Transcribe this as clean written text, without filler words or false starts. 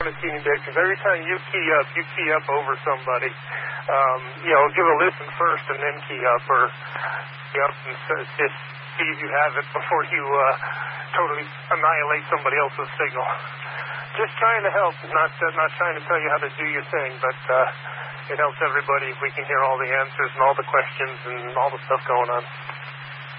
a team there, because every time you key up over somebody. Give a listen first and then key up, or key up and just see if you have it before you totally annihilate somebody else's signal. Just trying to help, not trying to tell you how to do your thing, but it helps everybody if we can hear all the answers and all the questions and all the stuff going on.